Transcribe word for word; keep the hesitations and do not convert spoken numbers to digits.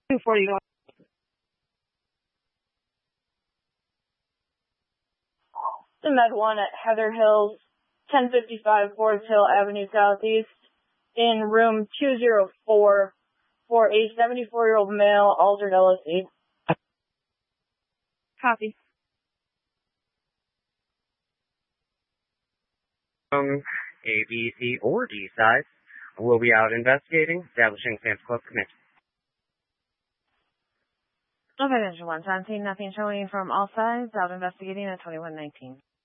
two forty. The Med one at Heather Hills, ten fifty-five Forest Hill Avenue Southeast, in room two oh four for a seventy-four-year-old male, altered L S D. Copy. Um, A, B, C, or D sides will be out investigating, establishing Sam's Club connection. Okay, Division one seventeen, nothing showing from all sides, out investigating at twenty-one nineteen.